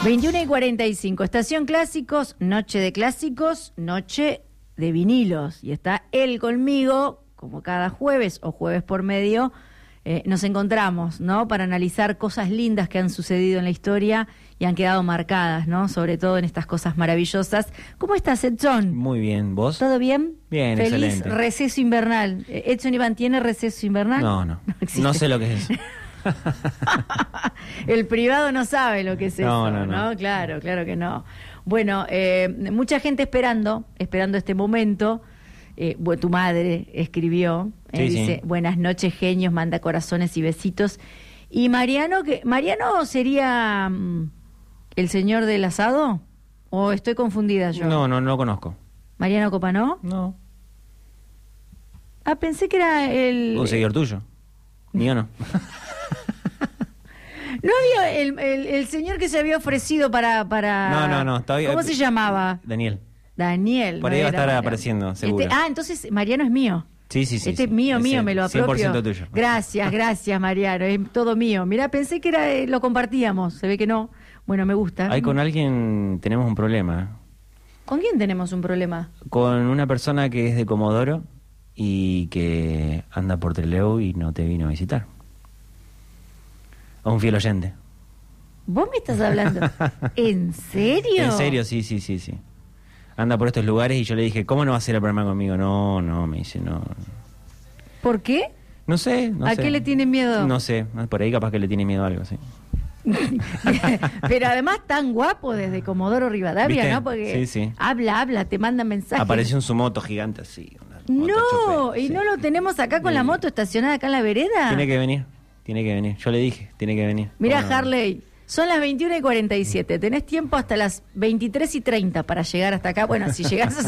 21:45, Estación Clásicos, noche de clásicos, noche de vinilos. Y está él conmigo, como cada jueves o jueves por medio, nos encontramos, ¿no? Para analizar cosas lindas que han sucedido en la historia y han quedado marcadas, ¿no? Sobre todo en estas cosas maravillosas. ¿Cómo estás, Edson? Muy bien, ¿vos? ¿Todo bien? Bien, Feliz excelente. Receso invernal. ¿Edson Iván tiene receso invernal? No existe. No sé lo que es eso. El privado no sabe lo que es eso, No. Claro que no. Bueno, mucha gente esperando este momento. Tu madre escribió, dice, sí. Buenas noches, genios, manda corazones y besitos. Y Mariano sería el señor del asado, ¿o estoy confundida yo? No lo conozco. ¿Mariano Copanó? No. Ah, pensé que era el... ¿Un seguidor tuyo? Mío no. ¿No había el señor que se había ofrecido para... No, todavía... ¿Cómo se llamaba? Daniel. Por ahí va a estar apareciendo, seguro. Entonces Mariano es mío. Sí. Este es mío, me lo apropio. 100% tuyo. Gracias, Mariano, es todo mío. Mirá, pensé que era lo compartíamos, se ve que no. Bueno, me gusta. Ahí con alguien tenemos un problema. ¿Con quién tenemos un problema? Con una persona que es de Comodoro y que anda por Trelew y no te vino a visitar. A un fiel oyente. ¿Vos me estás hablando? ¿En serio? En serio, sí. Anda por estos lugares y yo le dije, ¿cómo no va a hacer el programa conmigo? No, me dice, no. ¿Por qué? No sé. ¿A qué le tiene miedo? No sé, por ahí capaz que le tiene miedo a algo, sí. Pero además tan guapo desde Comodoro Rivadavia, ¿viste? ¿no? Porque sí. habla, te manda mensajes. Apareció en su moto gigante así. No, y no lo tenemos acá con la moto estacionada acá en la vereda. Tiene que venir. Yo le dije, tiene que venir. Mirá, Harley, son las 21:47. Tenés tiempo hasta las 23:30 para llegar hasta acá. Bueno, si llegás a